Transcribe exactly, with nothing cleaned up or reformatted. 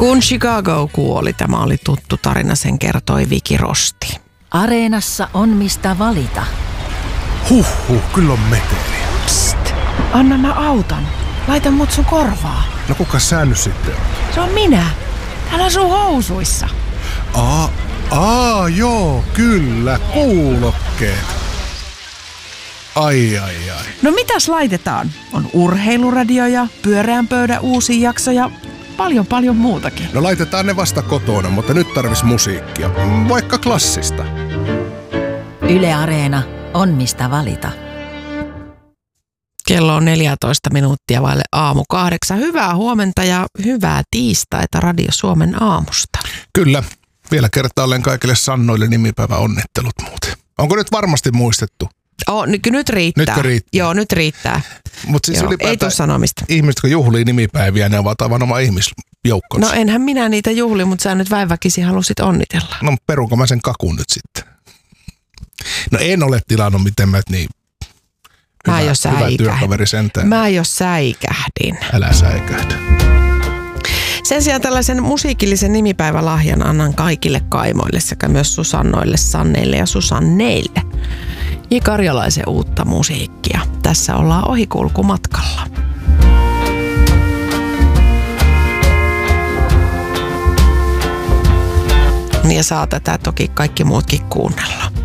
Kun Chicago kuoli, tämä oli tuttu tarina, sen kertoi Viki Rosti. Areenassa on mistä valita. Huhhuh, kyllä on meteliä. Psst, anna mä autan. Laita mut sun korvaa. No kuka sä nyt sitten on? Se on minä. Täällä on sun housuissa. Aa, aa, joo, kyllä, kuulokkeet. Ai, ai, ai. No mitäs laitetaan? On urheiluradioja, pyöreän pöydän uusi jakso ja paljon paljon muutakin. No laitetaan ne vasta kotona, mutta nyt tarvis musiikkia. Vaikka klassista. Yle Areena on mistä valita. Kello on neljätoista minuuttia vaille aamu kahdeksan. Hyvää huomenta ja hyvää tiistaita Radio Suomen aamusta. Kyllä. Vielä kertaalleen kaikille Sannoille nimipäivä onnittelut muuten. Onko nyt varmasti muistettu? Oh, nyt, nyt riittää. Nytkö riittää? Joo, nyt riittää. Mut siis Joo, ei tule sanomista. Ihmiset, kun juhlii nimipäiviä, ne ovat aivan oma ihmisjoukkonsa. No enhän minä niitä juhli, mutta sä nyt väiväkisi halusit onnitella. No peruunko mä sen kakun nyt sitten? No en ole tilannut miten mä niin Mä hyvä, jo hyvä työkaveri sentään. Mä jo säikähdin. Älä säikähdä. Sen sijaan tällaisen musiikillisen nimipäivälahjan annan kaikille kaimoille sekä myös Susannoille, Sanneille ja Susanneille. J. Karjalaisen uutta musiikkia. Tässä ollaan ohikulkumatkalla. Ja saa tätä toki kaikki muutkin kuunnella.